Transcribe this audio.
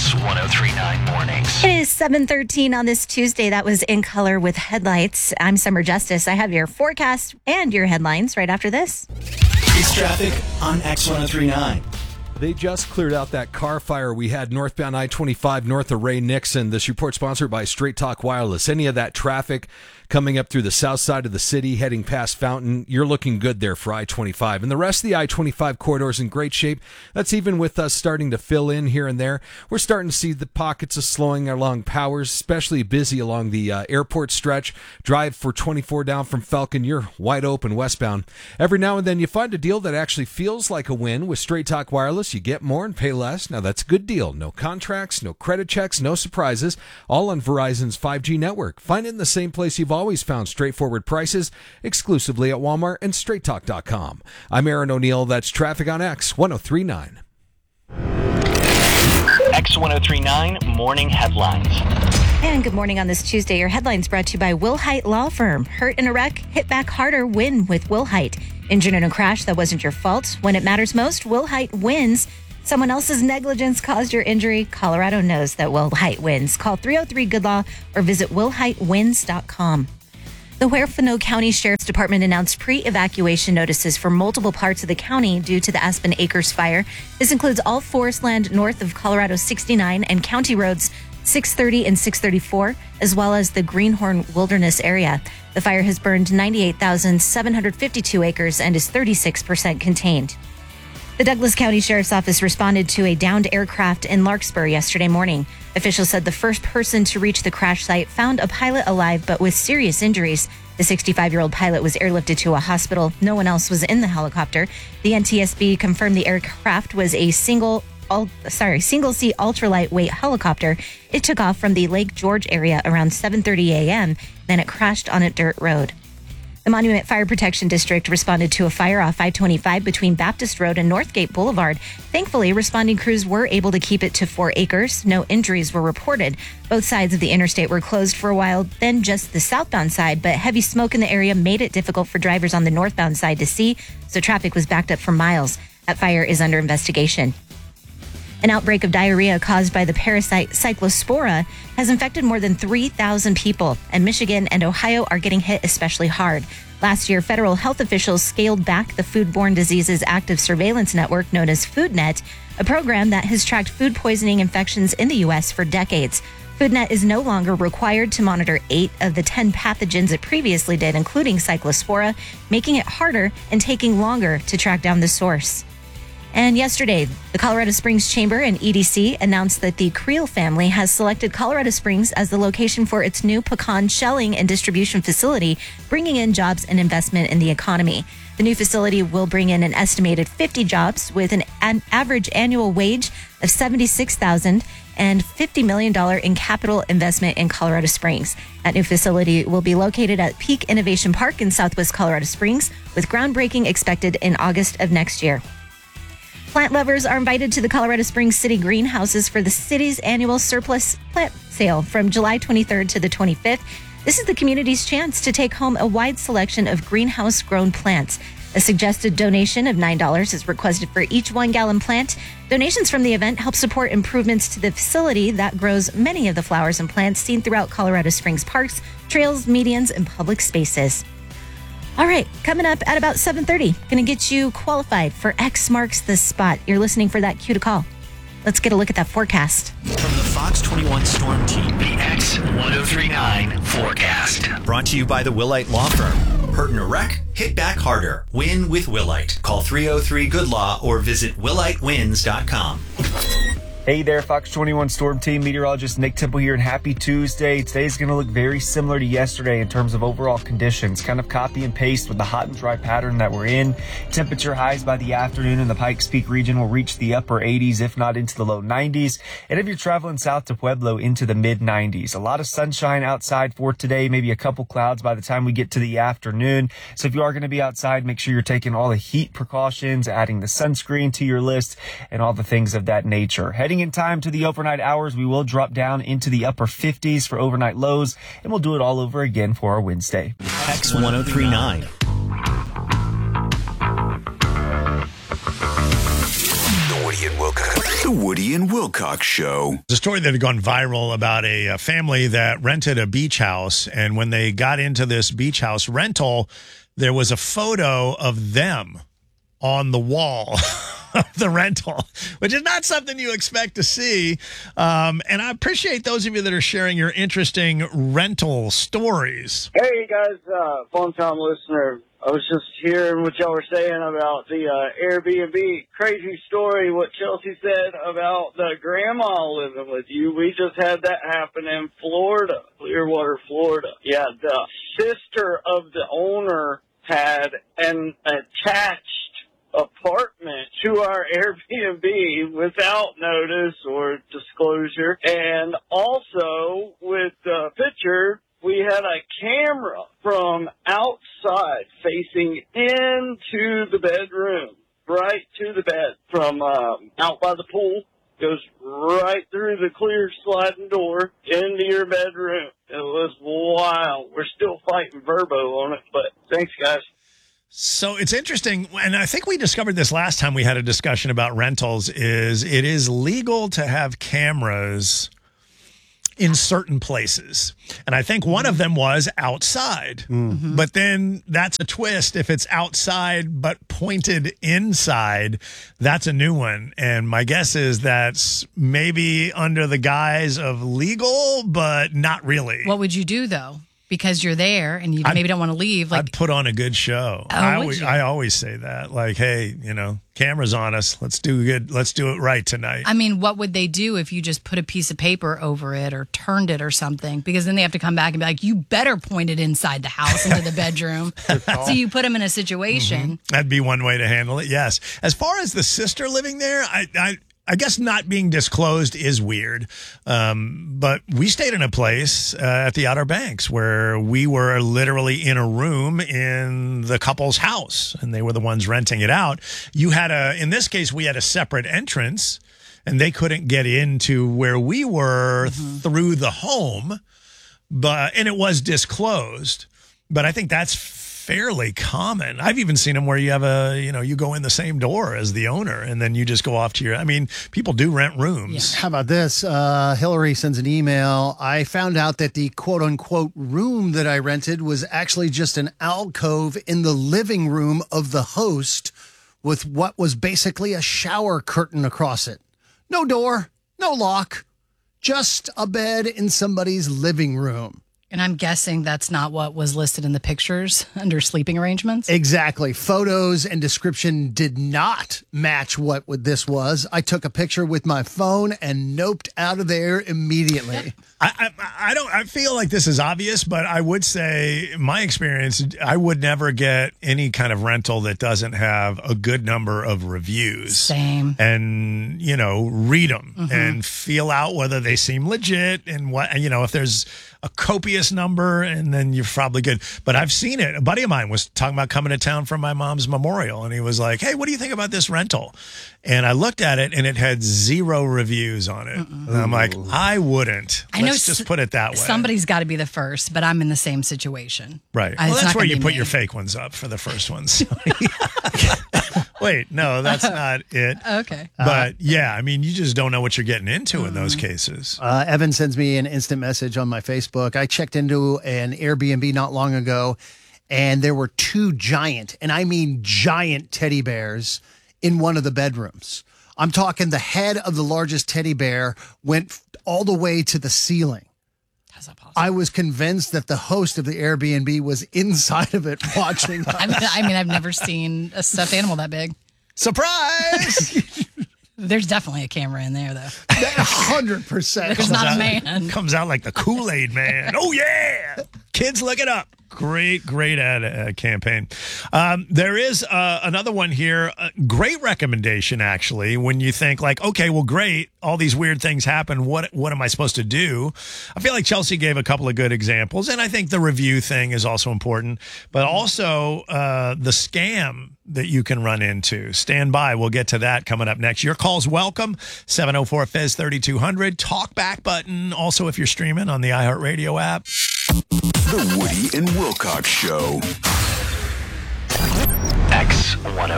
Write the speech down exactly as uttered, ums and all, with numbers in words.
X ten thirty-nine Mornings. It is seven thirteen on this Tuesday. That was In Color with Headlights. I'm Summer Justice. I have your forecast and your headlines right after this. It's traffic on X ten thirty-nine. They just cleared out that car fire we had northbound I twenty-five north of Ray Nixon. This report sponsored by Straight Talk Wireless. Any of that traffic coming up through the south side of the city, heading past Fountain, you're looking good there for I twenty-five. And the rest of the I twenty-five corridor is in great shape. That's even with us starting to fill in here and there. We're starting to see the pockets of slowing along Powers, especially busy along the uh, airport stretch. Drive for twenty-four down from Falcon, you're wide open westbound. Every now and then you find a deal that actually feels like a win with Straight Talk Wireless. You get more and pay less. Now that's a good deal. No contracts, no credit checks, no surprises. All on Verizon's five G network. Find it in the same place you've always found straightforward prices, exclusively at Walmart and straight talk dot com. I'm Aaron O'Neill. That's traffic on X ten thirty-nine. X ten thirty-nine Morning Headlines. And good morning on this Tuesday. Your headlines brought to you by Wilhite Law Firm. Hurt in a wreck? Hit back harder. Win with Wilhite. Injured in a crash that wasn't your fault? When it matters most, Wilhite wins. Someone else's negligence caused your injury? Colorado knows that Wilhite wins. Call three oh three good law or visit wilhite wins dot com. The Huerfano County Sheriff's Department announced pre-evacuation notices for multiple parts of the county due to the Aspen Acres fire. This includes all forest land north of Colorado sixty-nine and county roads six thirty and six thirty-four, as well as the Greenhorn Wilderness area. The fire has burned ninety-eight thousand seven hundred fifty-two acres and is thirty-six percent contained. The Douglas County Sheriff's Office responded to a downed aircraft in Larkspur yesterday morning. Officials said the first person to reach the crash site found a pilot alive but with serious injuries. The sixty-five-year-old pilot was airlifted to a hospital. No one else was in the helicopter. The N T S B confirmed the aircraft was a single All, sorry, single-seat ultralight-weight helicopter. It took off from the Lake George area around seven thirty a.m., then it crashed on a dirt road. The Monument Fire Protection District responded to a fire off I twenty-five between Baptist Road and Northgate Boulevard. Thankfully, responding crews were able to keep it to four acres. No injuries were reported. Both sides of the interstate were closed for a while, then just the southbound side, but heavy smoke in the area made it difficult for drivers on the northbound side to see, so traffic was backed up for miles. That fire is under investigation. An outbreak of diarrhea caused by the parasite Cyclospora has infected more than three thousand people, and Michigan and Ohio are getting hit especially hard. Last year, federal health officials scaled back the Foodborne Diseases Active Surveillance Network, known as FoodNet, a program that has tracked food poisoning infections in the U S for decades. FoodNet is no longer required to monitor eight of the ten pathogens it previously did, including Cyclospora, making it harder and taking longer to track down the source. And yesterday, the Colorado Springs Chamber and E D C announced that the Creel family has selected Colorado Springs as the location for its new pecan shelling and distribution facility, bringing in jobs and investment in the economy. The new facility will bring in an estimated fifty jobs with an, an average annual wage of seventy-six thousand dollars and fifty million dollars in capital investment in Colorado Springs. That new facility will be located at Peak Innovation Park in Southwest Colorado Springs, with groundbreaking expected in August of next year. Plant lovers are invited to the Colorado Springs City greenhouses for the city's annual surplus plant sale from July twenty-third to the twenty-fifth. This is the community's chance to take home a wide selection of greenhouse-grown plants. A suggested donation of nine dollars is requested for each one-gallon plant. Donations from the event help support improvements to the facility that grows many of the flowers and plants seen throughout Colorado Springs parks, trails, medians, and public spaces. All right, coming up at about seven thirty, going to get you qualified for X Marks the Spot. You're listening for that cue to call. Let's get a look at that forecast. From the Fox twenty-one Storm Team, The X ten thirty-nine Forecast. brought to you by the Wilhite Law Firm. Hurt in a wreck? Hit back harder. Win with Wilhite. Call three oh three good law or visit wilhite wins dot com. Hey there, Fox twenty-one Storm Team. Meteorologist Nick Temple here, and happy Tuesday. Today's going to look very similar to yesterday in terms of overall conditions. Kind of copy and paste with the hot and dry pattern that we're in. Temperature highs by the afternoon in the Pikes Peak region will reach the upper eighties, if not into the low nineties. And if you're traveling south to Pueblo, into the mid nineties. A lot of sunshine outside for today, maybe a couple clouds by the time we get to the afternoon. So if you are going to be outside, make sure you're taking all the heat precautions, adding the sunscreen to your list, and all the things of that nature. Heading in time to the overnight hours, we will drop down into the upper fifties for overnight lows, and we'll do it all over again for our Wednesday. X ten thirty-nine. Woody and Wilcox. The Woody and Wilcox Show. There's a story that had gone viral about a, a family that rented a beach house, and when they got into this beach house rental, there was a photo of them on the wall of the rental, which is not something you expect to see. Um, and I appreciate those of you that are sharing your interesting rental stories. Hey guys, uh, long time listener. I was just hearing what y'all were saying about the uh, Airbnb. Crazy story what Chelsea said about the grandma living with you. We just had that happen in Florida, Clearwater, Florida. Yeah, the sister of the owner had an attached apartment to our Airbnb without notice or disclosure. And also with the picture, we had a camera from outside facing into the bedroom, right to the bed from um, out by the pool. Goes right through the clear sliding door into your bedroom. It was wild. We're still fighting Verbo on it, but thanks, guys. So it's interesting, and I think we discovered this last time we had a discussion about rentals, is it is legal to have cameras in certain places. And I think one of them was outside. Mm-hmm. But then that's a twist. If it's outside but pointed inside, that's a new one. And my guess is that's maybe under the guise of legal, but not really. What would you do, though? Because you're there and you I'd, maybe don't want to leave. Like, I'd put on a good show. Oh, I would always, you? I always say that. Like, hey, you know, camera's on us. Let's do good. Let's do it right tonight. I mean, what would they do if you just put a piece of paper over it or turned it or something? Because then they have to come back and be like, you better point it inside the house into the bedroom. So you put them in a situation. Mm-hmm. That'd be one way to handle it. Yes. As far as the sister living there, I, I, I guess not being disclosed is weird. Um, but we stayed in a place uh, at the Outer Banks where we were literally in a room in the couple's house, and they were the ones renting it out. You had a, in this case, we had a separate entrance, and they couldn't get into where we were mm-hmm. through the home, but, and it was disclosed. But I think that's fairly common. I've even seen them where you have a, you know, you go in the same door as the owner and then you just go off to your, I mean, people do rent rooms. Yeah. How about this? Uh, Hillary sends an email. I found out that the quote unquote room that I rented was actually just an alcove in the living room of the host with what was basically a shower curtain across it. No door, no lock, just a bed in somebody's living room. And I'm guessing that's not what was listed in the pictures under sleeping arrangements. Exactly. Photos and description did not match what this was. I took a picture with my phone and noped out of there immediately. I, I, I don't. I feel like this is obvious, but I would say my experience, I would never get any kind of rental that doesn't have a good number of reviews. Same. And, you know, read them Mm-hmm. and feel out whether they seem legit and what, you know, if there's a copious number, and then you're probably good. But I've seen it. A buddy of mine was talking about coming to town for my mom's memorial, and he was like, hey, what do you think about this rental? And I looked at it, and it had zero reviews on it. Mm-mm. And I'm like, I wouldn't. I know Let's just put it that way. Somebody's got to be the first, but I'm in the same situation. Right. I, well, that's where you put me. your fake ones up for the first ones. Wait, no, that's not it. Okay. But yeah, I mean, you just don't know what you're getting into mm-hmm. in those cases. Uh, Evan sends me an instant message on my Facebook. I checked into an Airbnb not long ago, and there were two giant, and I mean giant teddy bears in one of the bedrooms. I'm talking the head of the largest teddy bear went all the way to the ceiling. How's that possible? I was convinced that the host of the Airbnb was inside of it watching us. I mean, I mean, I've never seen a stuffed animal that big. Surprise! There's definitely a camera in there, though. one hundred percent. There's not out, a man. Comes out like the Kool-Aid man. Oh, yeah. Kids, look it up. Great, great ad uh, campaign. Um, there is uh, another one here. Uh, great recommendation, actually, when you think like, okay, well, great. All these weird things happen. What what am I supposed to do? I feel like Chelsea gave a couple of good examples, and I think the review thing is also important, but also uh, the scam that you can run into. Stand by. We'll get to that coming up next. Your call's welcome. seven oh four F E Z thirty-two hundred. Talk back button. Also, if you're streaming on the iHeartRadio app. The Woody and Wilcox Show. X one oh